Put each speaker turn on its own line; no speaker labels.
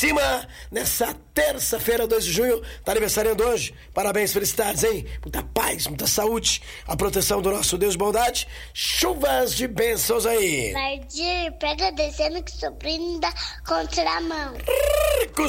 cima nessa terça-feira, 2 de junho. Tá aniversariando hoje. Parabéns, felicidades, hein? Muita paz, muita saúde, a proteção do nosso Deus de bondade. Chuvas de bênçãos aí.
Vardir, pega descendo que o sobrinho dá contramão.